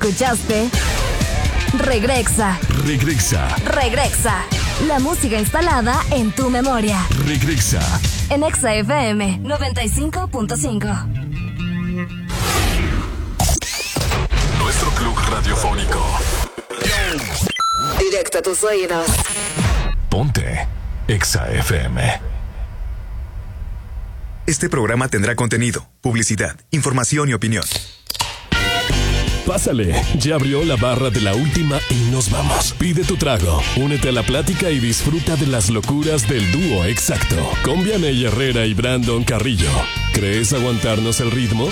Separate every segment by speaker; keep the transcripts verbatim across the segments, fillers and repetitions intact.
Speaker 1: escuchaste Regresa.
Speaker 2: Regresa.
Speaker 1: Regresa. La música instalada en tu memoria.
Speaker 2: Regresa.
Speaker 1: En Exa F M noventa y cinco punto cinco.
Speaker 2: Nuestro club radiofónico.
Speaker 1: Directo a tus oídos.
Speaker 2: Ponte Exa F M.
Speaker 3: Este programa tendrá contenido, publicidad, información y opinión.
Speaker 2: Pásale, ya abrió la barra de la última y nos vamos. Pide tu trago, únete a la plática y disfruta de las locuras del dúo exacto. Con Vianey Herrera y Brandon Carrillo. ¿Crees aguantarnos el ritmo?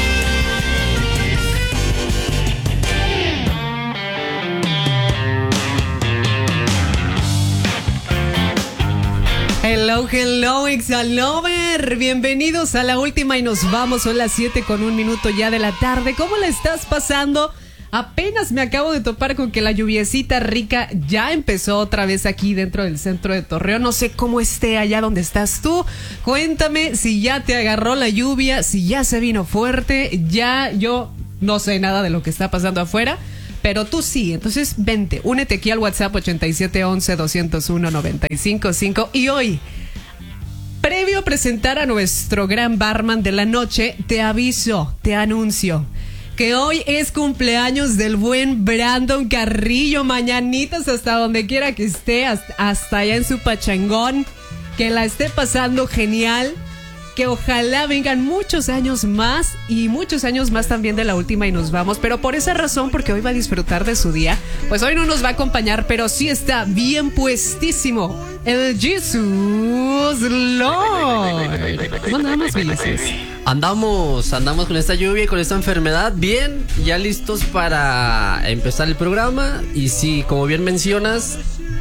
Speaker 4: Hello, hello, Exalover. Bienvenidos a la última y nos vamos. Son las siete con un minuto ya de la tarde. ¿Cómo la estás pasando? Apenas me acabo de topar con que la lluviecita rica ya empezó otra vez aquí dentro del centro de Torreón. No sé cómo esté allá donde estás tú. Cuéntame si ya te agarró la lluvia, si ya se vino fuerte. Ya yo no sé nada de lo que está pasando afuera, pero tú sí. Entonces vente, únete aquí al WhatsApp ochenta y siete once doscientos uno noventa y cinco cinco. Y hoy, previo a presentar a nuestro gran barman de la noche, te aviso, te anuncio que hoy es cumpleaños del buen Brandon Carrillo. Mañanitas hasta donde quiera que esté, hasta, hasta allá en su pachangón. Que la esté pasando genial. Que ojalá vengan muchos años más y muchos años más también de la última y nos vamos. Pero por esa razón, porque hoy va a disfrutar de su día, pues hoy no nos va a acompañar, pero sí está bien puestísimo el Jesus Lord. ¿Cómo andamos, felices?
Speaker 5: Andamos, andamos con esta lluvia y con esta enfermedad. Bien, ya listos para empezar el programa. Y sí, como bien mencionas,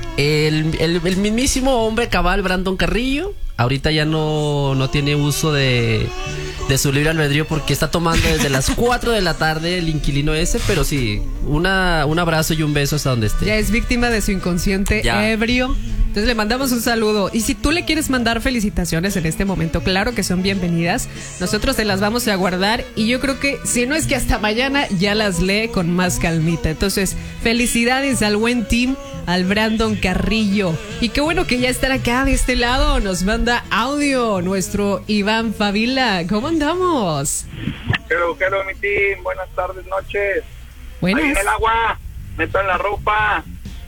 Speaker 5: el, el, el mismísimo hombre cabal Brandon Carrillo ahorita ya no, no tiene uso de, de su libre albedrío porque está tomando desde las cuatro de la tarde el inquilino ese, pero sí, una, un abrazo y un beso hasta donde esté.
Speaker 4: Ya es víctima de su inconsciente ya. ebrio. Entonces le mandamos un saludo. Y si tú le quieres mandar felicitaciones en este momento, claro que son bienvenidas. Nosotros te las vamos a guardar y yo creo que si no es que hasta mañana ya las lee con más calmita. Entonces, felicidades al buen team, al Brandon Carrillo. Y qué bueno que ya estar acá de este lado. Nos manda audio nuestro Iván Favila. ¿Cómo andamos?
Speaker 6: Hello, hello, mi team. Buenas tardes, noches.
Speaker 4: Buenas.
Speaker 6: Ahí en el agua, metan la ropa.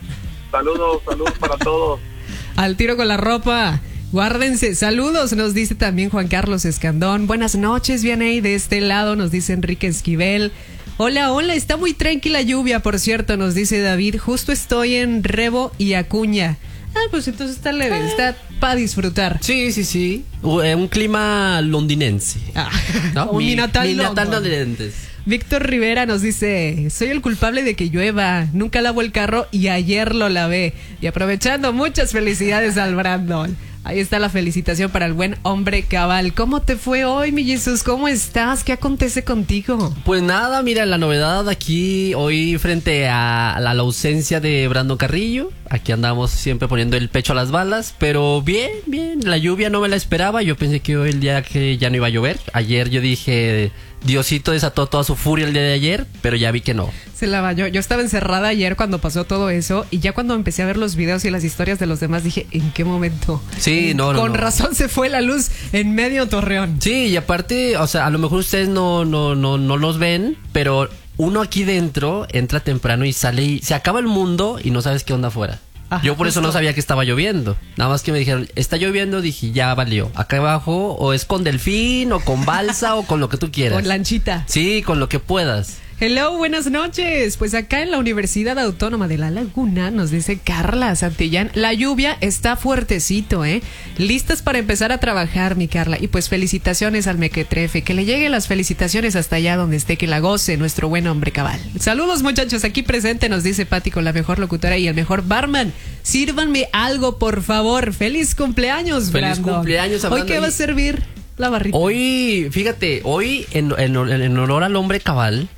Speaker 6: Saludos, saludos para todos.
Speaker 4: Al tiro con la ropa. Guárdense. Saludos, nos dice también Juan Carlos Escandón. Buenas noches, Vianey. De este lado nos dice Enrique Esquivel. Hola, hola, está muy tranquila lluvia, por cierto, nos dice David. Justo estoy en Rebo y Acuña. Ah, pues entonces está leve, está para disfrutar.
Speaker 5: Sí, sí, sí. Un clima londinense.
Speaker 4: Ah,
Speaker 5: ¿no?
Speaker 4: un
Speaker 5: mi,
Speaker 4: natal,
Speaker 5: mi natal
Speaker 4: no,
Speaker 5: londinense.
Speaker 4: Víctor Rivera nos dice: soy el culpable de que llueva, nunca lavo el carro y ayer lo lavé. Y aprovechando, muchas felicidades al Brandon. Ahí está la felicitación para el buen hombre cabal. ¿Cómo te fue hoy, mi Jesús? ¿Cómo estás? ¿Qué acontece contigo?
Speaker 5: Pues nada, mira, la novedad aquí hoy frente a la, la ausencia de Brandon Carrillo. Aquí andamos siempre poniendo el pecho a las balas, pero bien, bien. La lluvia no me la esperaba. Yo pensé que hoy el día que ya no iba a llover. Ayer yo dije, Diosito desató toda su furia el día de ayer, pero ya vi que no.
Speaker 4: Se la bañó. Yo estaba encerrada ayer cuando pasó todo eso y ya cuando empecé a ver los videos y las historias de los demás dije, ¿en qué momento?
Speaker 5: Sí, no, no.
Speaker 4: Con
Speaker 5: no.
Speaker 4: razón se fue la luz en medio Torreón.
Speaker 5: Sí, y aparte, o sea, a lo mejor ustedes no, no, no, no los ven, pero uno aquí dentro entra temprano y sale y se acaba el mundo y no sabes qué onda afuera. Ajá, Yo por justo. eso no sabía que estaba lloviendo. Nada más que me dijeron, está lloviendo, dije, ya valió. Acá abajo o es con delfín o con balsa o con lo que tú quieras.
Speaker 4: Con lanchita.
Speaker 5: Sí, con lo que puedas.
Speaker 4: Hello, buenas noches. Pues acá en la Universidad Autónoma de La Laguna nos dice Carla Santillán, la lluvia está fuertecito, ¿eh? Listas para empezar a trabajar, mi Carla. Y pues felicitaciones al Mequetrefe, que le lleguen las felicitaciones hasta allá donde esté, que la goce nuestro buen hombre cabal. Saludos, muchachos, aquí presente nos dice Pati con la mejor locutora y el mejor barman. Sírvanme algo, por favor. Feliz cumpleaños,
Speaker 5: Feliz
Speaker 4: Brandon.
Speaker 5: cumpleaños.
Speaker 4: ¿Hoy qué va a servir la barrita?
Speaker 5: Hoy, fíjate, hoy en, en, en honor al hombre cabal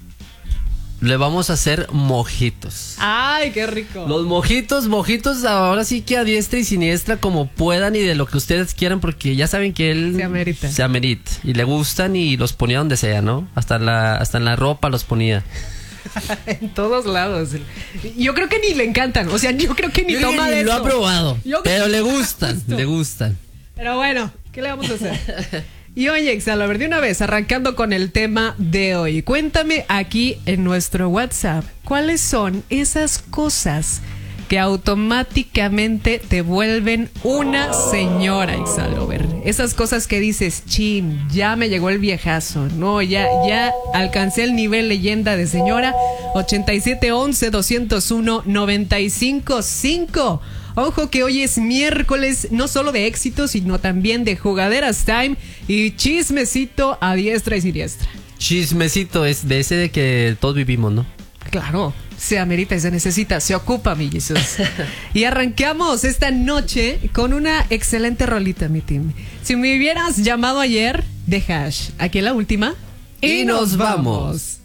Speaker 5: le vamos a hacer mojitos.
Speaker 4: ¡Ay, qué rico!
Speaker 5: Los mojitos, mojitos, ahora sí que a diestra y siniestra como puedan y de lo que ustedes quieran, porque ya saben que él
Speaker 4: se amerita.
Speaker 5: Se amerita. Y le gustan y los ponía donde sea, ¿no? Hasta en la, hasta en la ropa los ponía.
Speaker 4: En todos lados. Yo creo que ni le encantan. O sea, yo creo que ni
Speaker 5: Yo
Speaker 4: toma
Speaker 5: ni
Speaker 4: de
Speaker 5: lo
Speaker 4: eso.
Speaker 5: ha probado.
Speaker 4: Yo-
Speaker 5: Pero le gustan,
Speaker 4: Justo.
Speaker 5: le gustan.
Speaker 4: Pero bueno, ¿qué le vamos a hacer? Y oye, Exalo, a ver, de una vez, arrancando con el tema de hoy. Cuéntame aquí en nuestro WhatsApp, ¿cuáles son esas cosas que automáticamente te vuelven una señora, Exalover? Esas cosas que dices, chin, ya me llegó el viejazo, no, ya, ya alcancé el nivel leyenda de señora. ochenta y siete once doscientos uno noventa y cinco cinco. Ojo que hoy es miércoles, no solo de éxito, sino también de jugaderas time y chismecito a diestra y siniestra.
Speaker 5: Chismecito es de ese de que todos vivimos, ¿no?
Speaker 4: Claro, se amerita y se necesita, se ocupa, mi Jesús. Y arrancamos esta noche con una excelente rolita, mi team. Si me hubieras llamado ayer, de Hash, aquí la última.
Speaker 5: Y nos vamos.